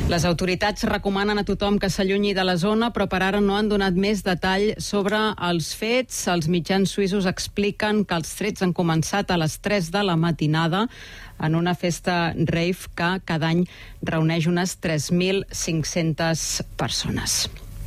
Les autoritats recomanen a tothom que s'allunyi de la zona, però per ara no han donat més detall sobre els fets. Els mitjans suïssos expliquen que els trets han començat a les 3 de la matinada en una festa rave que cada any reuneix unes 3.500 persones.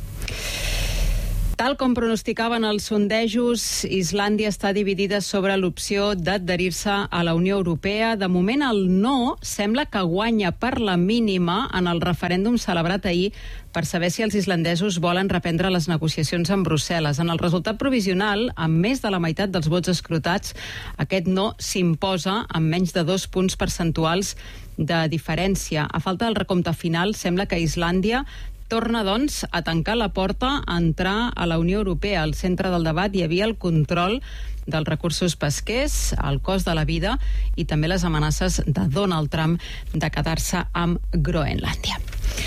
Tal com pronosticaven els sondejos, Islàndia està dividida sobre l'opció d'adherir-se a la Unió Europea. De moment, el no sembla que guanya per la mínima en el referèndum celebrat ahir per saber si els islandesos volen reprendre les negociacions amb Brussel·les. En el resultat provisional, amb més de la meitat dels vots escrutats, aquest no s'imposa amb menys de 2 punts percentuals de diferència. A falta del recompte final, sembla que Islàndia torna, doncs, a tancar la porta a entrar a la Unió Europea. Al centre del debat hi havia el control dels recursos pesquers, el cost de la vida i també les amenaces de Donald Trump de quedar-se amb Groenlàndia.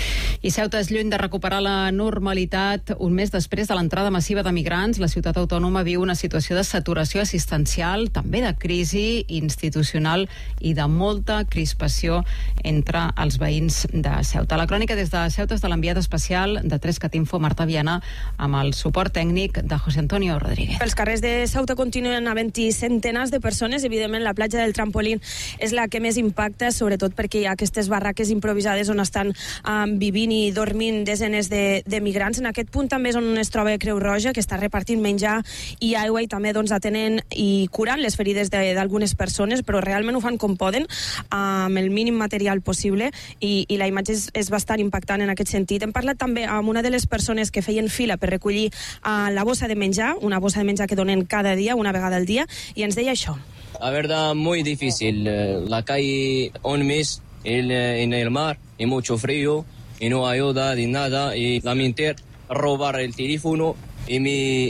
I Ceuta és lluny de recuperar la normalitat. Un mes després de l'entrada massiva de migrants, la ciutat autònoma viu una situació de saturació assistencial, també de crisi institucional i de molta crispació entre els veïns de Ceuta. La crònica des de Ceuta és de l'enviat especial de 3catinfo, Marta Viana, amb el suport tècnic de José Antonio Rodríguez. Els carrers de Ceuta continuen havent-hi centenars de persones. Evidentment, la platja del Trampolín és la que més impacta, sobretot perquè hi ha aquestes barraques improvisades on estan vivint i dormint desenes de migrants. En aquest punt també és on es troba Creu Roja, que està repartint menjar i aigua i també atenent i curant les ferides d'algunes persones, però realment ho fan com poden, amb el mínim material possible, i la imatge és bastant impactant en aquest sentit. Hem parlat també amb una de les persones que feien fila per recollir la bossa de menjar, una bossa de menjar que donen cada dia, una vegada al dia, i ens deia això. La verdad, muy difícil. La calle un mes en el mar y mucho frío y no ayuda de nada, y lamentar robar el teléfono y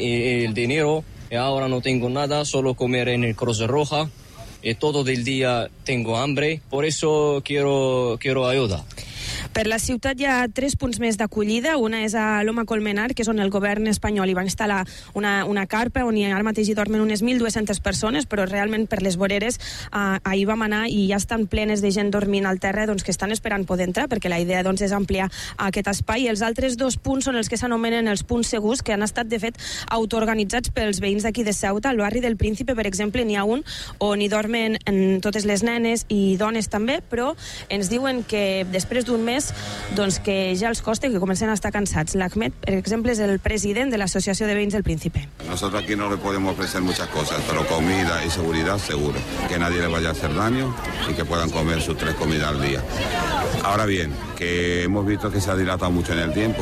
el dinero, y ahora no tengo nada, solo comer en el Cruz Roja, y todo el día tengo hambre, por eso quiero ayuda. Per la ciutat hi ha 3 punts més d'acollida. Una és a Loma Colmenar, que és on el govern espanyol hi va instal·lar una carpa on ara mateix hi dormen unes 1.200 persones, però realment per les voreres ahir vam anar i ja estan plenes de gent dormint al terra, doncs, que estan esperant poder entrar, perquè la idea, doncs, és ampliar aquest espai. Els altres 2 punts són els que s'anomenen els punts segurs, que han estat, de fet, autoorganitzats pels veïns d'aquí de Ceuta. Al barri del Príncipe, per exemple, n'hi ha un on hi dormen totes les nenes i dones també, però ens diuen que després d'un mes, doncs, que ja els costa i que comencen a estar cansats. L'Ahmed, per exemple, es el president de la Asociación de Veïns del Príncipe. Nosotros aquí no le podemos ofrecer muchas cosas, pero comida y seguridad seguro. Que nadie le vaya a hacer daño y que puedan comer sus 3 comidas al día. Ahora bien, que hemos visto que se ha dilatado mucho en el tiempo.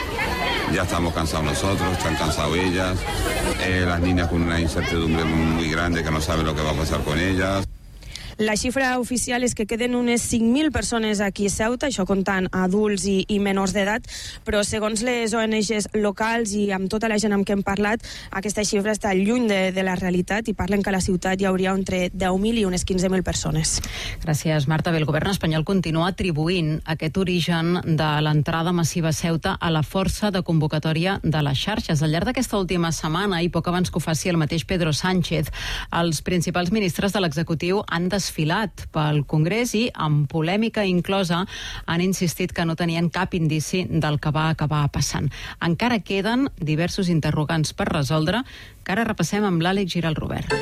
Ya estamos cansados nosotros, están cansados ellas, las niñas con una incertidumbre muy grande que no saben lo que va a pasar con ellas. La xifra oficial és que queden unes 5.000 persones aquí a Ceuta, això comptant adults i menors d'edat, però segons les ONGs locals i amb tota la gent amb què hem parlat, aquesta xifra està lluny de la realitat i parlen que a la ciutat hi hauria entre 10.000 i unes 15.000 persones. Gràcies, Marta. Bé, el govern espanyol continua atribuint aquest origen de l'entrada massiva a Ceuta a la força de convocatòria de les xarxes. Al llarg d'aquesta última setmana, i poc abans que ho faci el mateix Pedro Sánchez, els principals ministres de l'executiu han desfilat pel Congrés i, amb polèmica inclosa, han insistit que no tenien cap indici del que va acabar passant. Encara queden diversos interrogants per resoldre, que ara repassem amb l'Àlex Giral Robert.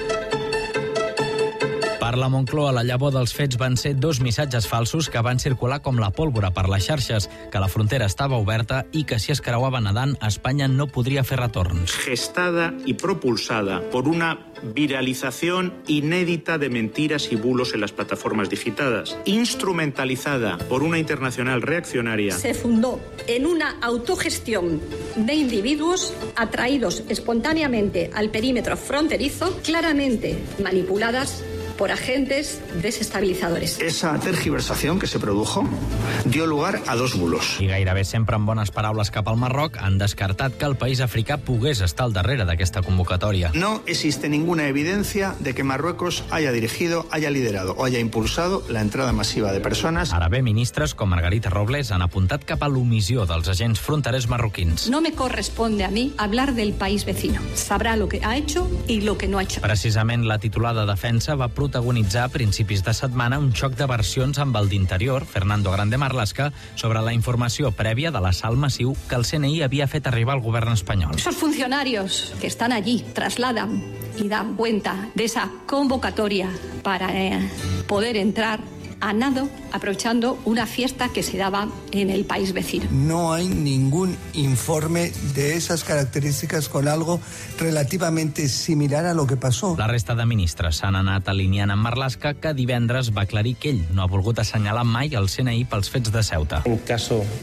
Per la Moncloa, la llavor dels fets van ser 2 missatges falsos que van circular com la pólvora per les xarxes, que la frontera estava oberta i que si es creuava nedant, Espanya no podria fer retorns. Gestada y propulsada por una viralización inédita de mentiras y bulos en las plataformas digitales, instrumentalizada por una internacional reaccionaria. Se fundó en una autogestión de individuos atraídos espontáneamente al perímetro fronterizo, claramente manipuladas por agentes desestabilizadores. Esa tergiversación que se produjo dio lugar a 2 bulos. I gairebé sempre amb bones paraules cap al Marroc han descartat que el país africà pogués estar al darrere d'aquesta convocatòria. No existe ninguna evidencia de que Marruecos haya dirigido, haya liderado o haya impulsado la entrada masiva de personas. Ara bé, ministres com Margarita Robles han apuntat cap a l'omissió dels agents fronterers marroquins. No me corresponde a mí hablar del país vecino. Sabrá lo que ha hecho y lo que no ha hecho. Precisament la titular de Defensa va protestar protagonitzar a principis de setmana un xoc de versions amb el d'Interior, Fernando Grande Marlaska, sobre la informació prèvia de l'assalt massiu que el CNI havia fet arribar al govern espanyol. Esos funcionarios que están allí trasladan y dan cuenta de esa convocatoria para poder entrar a nado, aprovechando una fiesta que se daba en el país vecino. No hay ningún informe de esas características con algo relativamente similar a lo que pasó. La resta de ministres s'han anat alineant amb Marlaska, que divendres va aclarir que ell no ha volgut assenyalar mai el CNI pels fets de Ceuta. En caso